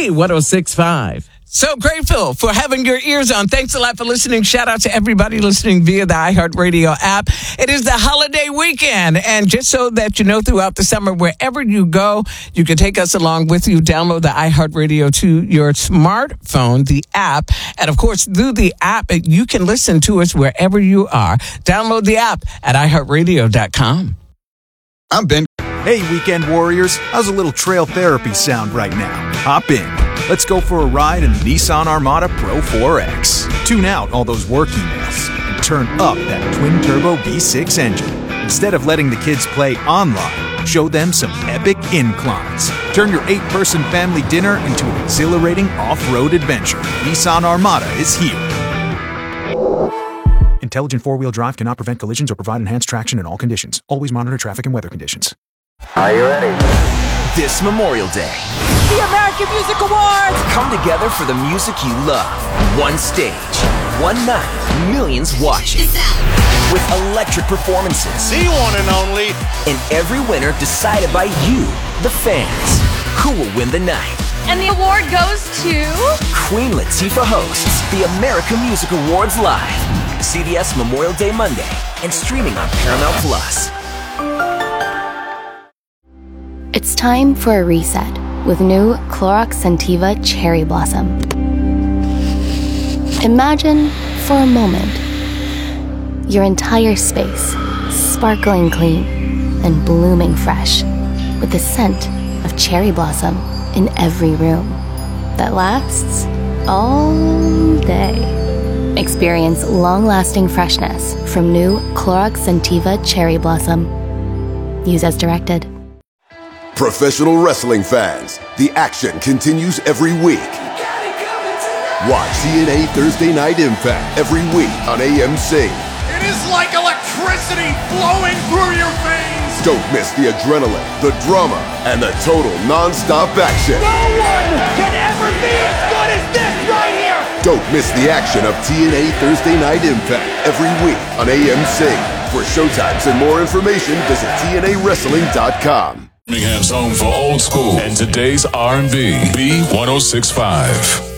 B1065. So grateful for having your ears on. Thanks a lot for listening. Shout out to everybody listening via the iHeartRadio app. It is the holiday weekend. And just so that you know, throughout the summer, wherever you go, you can take us along with you. Download the iHeartRadio to your smartphone, the app. And of course, through the app, you can listen to us wherever you are. Download the app at iHeartRadio.com. I'm Ben. Hey, weekend warriors. How's a little trail therapy sound right now? Hop in. Let's go for a ride in the Nissan Armada Pro 4X. Tune out all those work emails and turn up that twin-turbo V6 engine. Instead of letting the kids play online, show them some epic inclines. Turn your 8-person family dinner into an exhilarating off-road adventure. Nissan Armada is here. Intelligent four-wheel drive cannot prevent collisions or provide enhanced traction in all conditions. Always monitor traffic and weather conditions. Are you ready? This Memorial Day, the American Music Awards! Come together for the music you love. One stage, one night, millions watching. With electric performances. The one and only. And every winner decided by you, the fans. Who will win the night? And the award goes to... Queen Latifah hosts the American Music Awards live. CBS Memorial Day Monday and streaming on Paramount Plus. It's time for a reset with new Clorox Scentiva Cherry Blossom. Imagine, for a moment, your entire space sparkling clean and blooming fresh with the scent of cherry blossom in every room that lasts all day. Experience long-lasting freshness from new Clorox Scentiva Cherry Blossom. Use as directed. Professional wrestling fans, the action continues every week. Watch TNA Thursday Night Impact every week on AMC. It is like electricity flowing through your veins. Don't miss the adrenaline, the drama, and the total non-stop action. No one can ever be as good as this right here. Don't miss the action of TNA Thursday Night Impact every week on AMC. For showtimes and more information, visit TNAWrestling.com. Birmingham's home for old school and today's R&B. B1065.